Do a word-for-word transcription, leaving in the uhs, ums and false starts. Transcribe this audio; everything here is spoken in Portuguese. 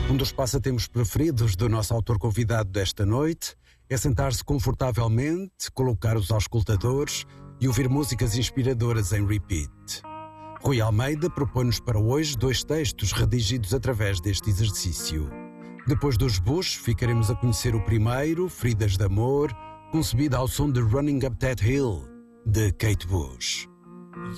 Um dos passatempos preferidos do nosso autor convidado desta noite é sentar-se confortavelmente, colocar os auscultadores e ouvir músicas inspiradoras em repeat. Rui Almeida propõe-nos para hoje dois textos redigidos através deste exercício. Depois dos Bush, ficaremos a conhecer o primeiro, Feridas de Amor, concebido ao som de Running Up That Hill, de Kate Bush.